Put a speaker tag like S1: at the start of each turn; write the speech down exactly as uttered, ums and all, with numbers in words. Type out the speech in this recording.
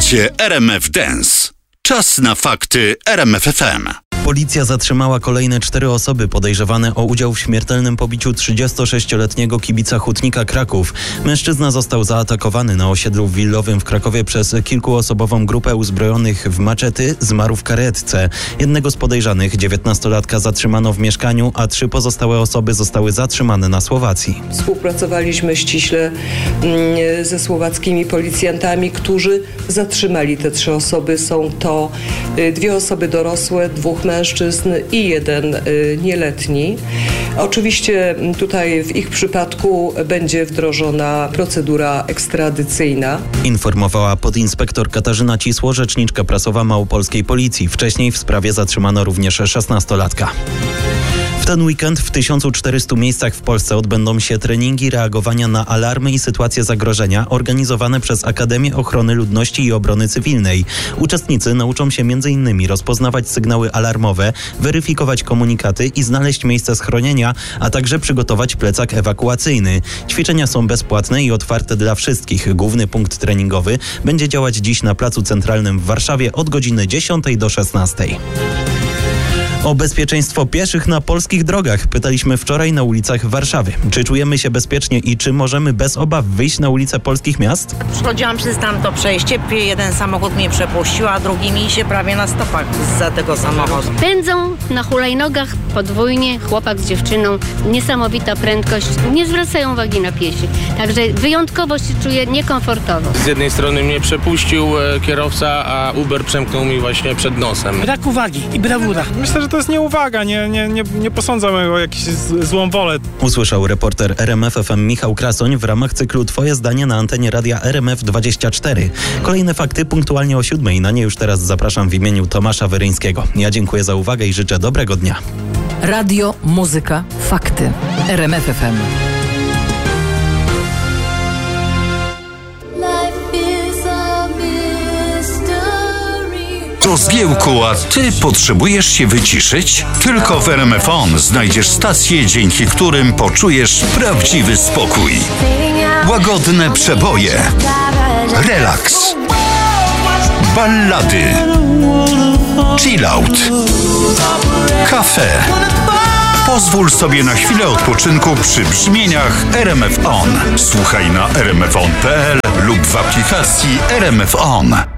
S1: Słuchacie R M F Dance. Czas na fakty R M F F M.
S2: Policja zatrzymała kolejne cztery osoby podejrzewane o udział w śmiertelnym pobiciu trzydziestosześcioletniego kibica Hutnika Kraków. Mężczyzna został zaatakowany na osiedlu willowym w Krakowie przez kilkuosobową grupę uzbrojonych w maczety, zmarł w karetce. Jednego z podejrzanych, dziewiętnastolatka, zatrzymano w mieszkaniu, a trzy pozostałe osoby zostały zatrzymane na Słowacji.
S3: Współpracowaliśmy ściśle ze słowackimi policjantami, którzy zatrzymali te trzy osoby. Są to dwie osoby dorosłe, dwóch mężczyzn i jeden y, nieletni. Oczywiście tutaj w ich przypadku będzie wdrożona procedura ekstradycyjna.
S2: Informowała podinspektor Katarzyna Cisło, rzeczniczka prasowa małopolskiej policji. Wcześniej w sprawie zatrzymano również szesnastolatka. W ten weekend w tysiącu czterystu miejscach w Polsce odbędą się treningi reagowania na alarmy i sytuacje zagrożenia organizowane przez Akademię Ochrony Ludności i Obrony Cywilnej. Uczestnicy nauczą się między innymi rozpoznawać sygnały alarmowe, weryfikować komunikaty i znaleźć miejsce schronienia, a także przygotować plecak ewakuacyjny. Ćwiczenia są bezpłatne i otwarte dla wszystkich. Główny punkt treningowy będzie działać dziś na Placu Centralnym w Warszawie od godziny dziesiątej do szesnastej. O bezpieczeństwo pieszych na polskich drogach pytaliśmy wczoraj na ulicach Warszawy. Czy czujemy się bezpiecznie i czy możemy bez obaw wyjść na ulice polskich miast?
S4: Przychodziłam przez tamto przejście, jeden samochód mnie przepuścił, a drugi mi się prawie na stopach za tego samochodu.
S5: Pędzą na hulajnogach podwójnie, chłopak z dziewczyną, niesamowita prędkość, nie zwracają uwagi na pieszych. Także wyjątkowo się czuję niekomfortowo.
S6: Z jednej strony mnie przepuścił e, kierowca, a Uber przemknął mi właśnie przed nosem.
S7: Brak uwagi i brawura. Myślę, że to jest nieuwaga, nie, nie, nie, nie posądzam o jakąś złą wolę.
S2: Usłyszał reporter R M F F M Michał Krasoń w ramach cyklu Twoje zdanie na antenie radia R M F dwadzieścia cztery. Kolejne fakty punktualnie o siódmej. Na nie już teraz zapraszam w imieniu Tomasza Weryńskiego. Ja dziękuję za uwagę i życzę dobrego dnia.
S8: Radio, muzyka, fakty. R M F F M.
S1: To zgiełku, a ty potrzebujesz się wyciszyć? Tylko w R M F On znajdziesz stacje, dzięki którym poczujesz prawdziwy spokój. Łagodne przeboje, relaks, ballady, chillout, kafe. Pozwól sobie na chwilę odpoczynku przy brzmieniach R M F On. Słuchaj na r m f on kropka p l lub w aplikacji R M F On.